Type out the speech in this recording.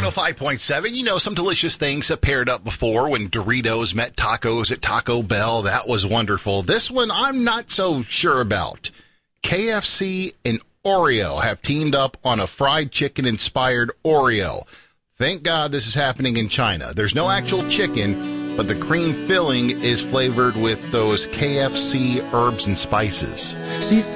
105.7, you know, some delicious things have paired up before when Doritos met tacos at Taco Bell. That was wonderful. This one I'm not so sure about. KFC and Oreo have teamed up on a fried chicken-inspired Oreo. Thank God this is happening in China. There's no actual chicken, but the cream filling is flavored with those KFC herbs and spices. She